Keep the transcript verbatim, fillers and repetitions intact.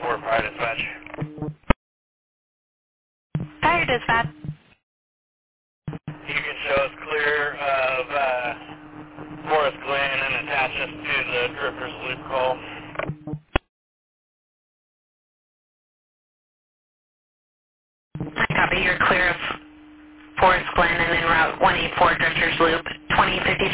four Pride Dispatch. Fire dispatch. You can show us clear of uh, Forest Glen and attach us to the Drifters Loop call. I copy. You're clear of Forest Glen and then Route one eighty-four Drifters Loop, twenty fifty.